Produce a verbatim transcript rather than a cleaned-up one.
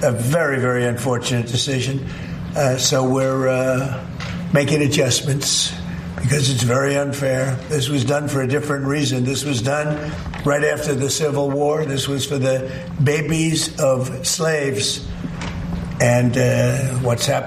a very, very unfortunate decision. Uh, so we're uh, making adjustments because it's very unfair. This was done for a different reason. This was done right after the Civil War. This was for the babies of slaves. And uh, what's happened